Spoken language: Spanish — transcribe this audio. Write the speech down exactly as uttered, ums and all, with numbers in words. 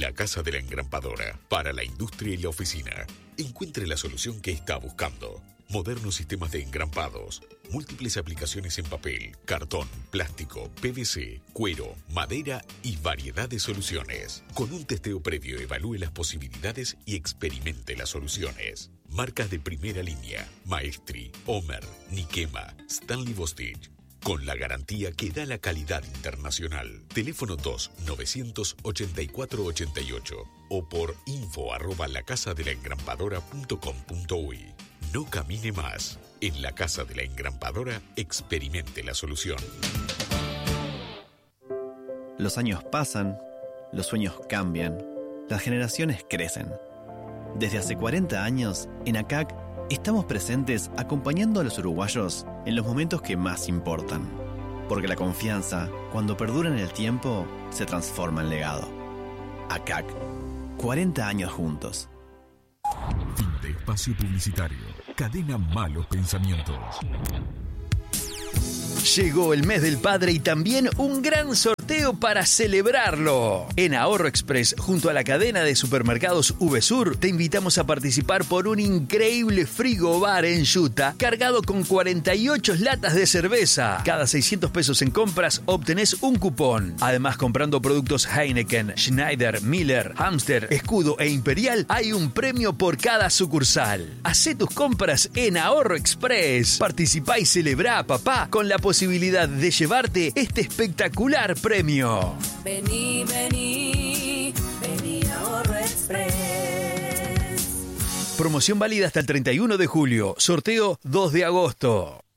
La Casa de la Engrampadora. Para la industria y la oficina. Encuentre la solución que está buscando. Modernos sistemas de engrampados. Múltiples aplicaciones en papel, cartón, plástico, P V C, cuero, madera y variedad de soluciones. Con un testeo previo evalúe las posibilidades y experimente las soluciones. Marcas de primera línea. Maestri, Homer, Nikema, Stanley Bostitch. Con la garantía que da la calidad internacional. Teléfono dos nueve ocho cuatro ocho ocho o por info arroba lacasadelaengrampadora punto com punto uy. No camine más. En la Casa de la Engrampadora, experimente la solución. Los años pasan, los sueños cambian, las generaciones crecen. Desde hace cuarenta años, en A C A C estamos presentes acompañando a los uruguayos en los momentos que más importan. Porque la confianza, cuando perdura en el tiempo, se transforma en legado. A C A C, cuarenta años juntos. Fin de espacio publicitario. Cadena Malos Pensamientos. Llegó el mes del padre y también un gran sorteo para celebrarlo. En Ahorro Express, junto a la cadena de supermercados VSUR, te invitamos a participar por un increíble frigobar en Utah, cargado con cuarenta y ocho latas de cerveza. Cada seiscientos pesos en compras obtenés un cupón. Además, comprando productos Heineken, Schneider, Miller, Hamster, Escudo e Imperial, hay un premio por cada sucursal. Hacé tus compras en Ahorro Express. Participá y celebrá, papá, con la posibilidad de llevarte este espectacular premio. Vení, vení, vení a Ahorro Express. Promoción válida hasta el treinta y uno de julio. Sorteo dos de agosto.